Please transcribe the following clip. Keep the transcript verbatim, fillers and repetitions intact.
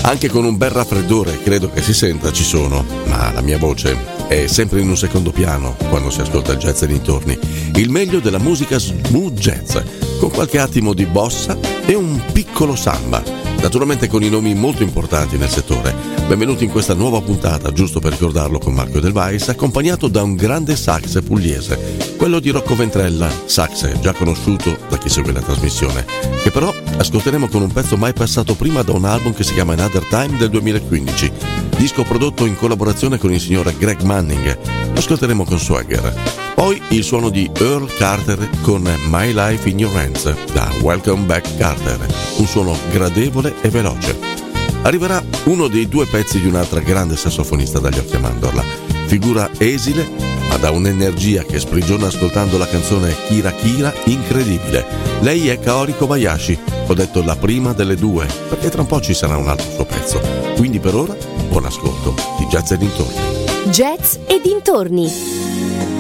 Anche con un bel raffreddore, credo che si senta, ci sono, ma la mia voce è sempre in un secondo piano quando si ascolta il jazz e dintorni. Il meglio della musica smooth jazz, con qualche attimo di bossa e un piccolo samba, naturalmente con i nomi molto importanti nel settore. Benvenuti in questa nuova puntata, giusto per ricordarlo, con Marco Del Vais, accompagnato da un grande sax pugliese, quello di Rocco Ventrella, sax già conosciuto da chi segue la trasmissione, che però ascolteremo con un pezzo mai passato prima da un album che si chiama Another Time del duemilaquindici, disco prodotto in collaborazione con il signore Greg Manning. Lo ascolteremo con Swagger. Poi il suono di Earl Carter con My Life in Your Hands da Welcome Back Carter, un suono gradevole e veloce. Arriverà uno dei due pezzi di un'altra grande sassofonista dagli occhi a mandorla, figura esile ma da un'energia che sprigiona ascoltando la canzone Kira Kira incredibile. Lei è Kaori Kobayashi, ho detto la prima delle due perché tra un po' ci sarà un altro suo pezzo, quindi per ora buon ascolto di Jazz e dintorni. Jazz e dintorni.